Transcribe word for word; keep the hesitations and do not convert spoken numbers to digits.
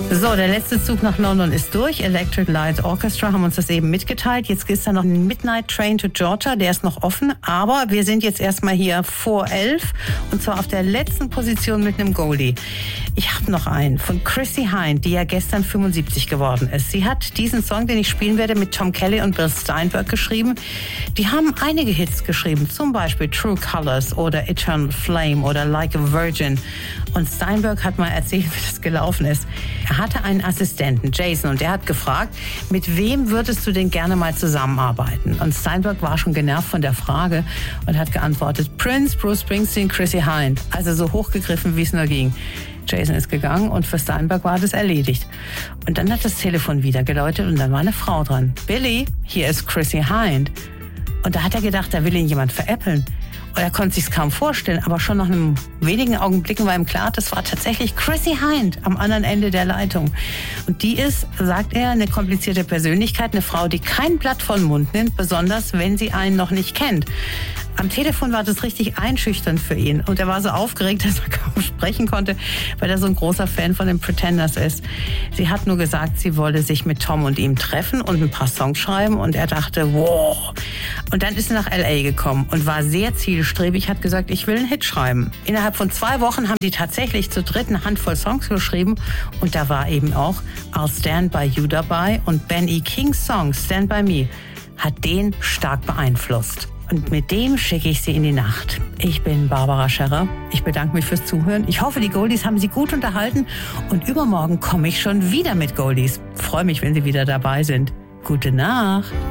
So, der letzte Zug nach London ist durch. Electric Light Orchestra haben uns das eben mitgeteilt. Jetzt ist da noch ein Midnight Train to Georgia, der ist noch offen. Aber wir sind jetzt erstmal hier vor elf und zwar auf der letzten Position mit einem Goldie. Ich habe noch einen von Chrissie Hynde, die ja gestern fünfundsiebzig geworden ist. Sie hat diesen Song, den ich spielen werde, mit Tom Kelly und Bill Steinberg geschrieben. Die haben einige Hits geschrieben, zum Beispiel True Colors oder Eternal Flame oder Like a Virgin. Und Steinberg hat mal erzählt, wie das gelaufen ist. Er hatte einen Assistenten, Jason, und der hat gefragt, mit wem würdest du denn gerne mal zusammenarbeiten? Und Steinberg war schon genervt von der Frage und hat geantwortet, Prince, Bruce Springsteen, Chrissie Hynde. Also so hochgegriffen, wie es nur ging. Jason ist gegangen und für Steinberg war das erledigt. Und dann hat das Telefon wieder geläutet und dann war eine Frau dran. Billy, hier ist Chrissie Hynde. Und da hat er gedacht, da will ihn jemand veräppeln. Und er konnte sich's kaum vorstellen, aber schon nach einem wenigen Augenblicken war ihm klar, das war tatsächlich Chrissie Hynde am anderen Ende der Leitung. Und die ist, sagt er, eine komplizierte Persönlichkeit, eine Frau, die kein Blatt vor den Mund nimmt, besonders wenn sie einen noch nicht kennt. Am Telefon war das richtig einschüchternd für ihn und er war so aufgeregt, dass er kaum sprechen konnte, weil er so ein großer Fan von den Pretenders ist. Sie hat nur gesagt, sie wolle sich mit Tom und ihm treffen und ein paar Songs schreiben und er dachte, wow. Und dann ist sie nach L A gekommen und war sehr zielstrebig, hat gesagt, ich will einen Hit schreiben. Innerhalb von zwei Wochen haben die tatsächlich zu dritt eine Handvoll Songs geschrieben und da war eben auch I'll Stand By You dabei und Ben E. Kings Song Stand By Me hat den stark beeinflusst. Und mit dem schicke ich Sie in die Nacht. Ich bin Barbara Scherrer. Ich bedanke mich fürs Zuhören. Ich hoffe, die Goldies haben Sie gut unterhalten. Und übermorgen komme ich schon wieder mit Goldies. Freue mich, wenn Sie wieder dabei sind. Gute Nacht.